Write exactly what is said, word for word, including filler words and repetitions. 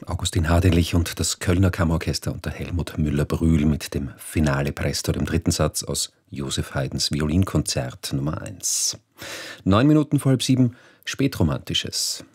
Augustin Hardelich und das Kölner Kammerorchester unter Helmut Müller-Brühl mit dem Finale Presto, dem dritten Satz aus Joseph Haydns Violinkonzert Nummer eins. Neun Minuten vor halb sieben, Spätromantisches.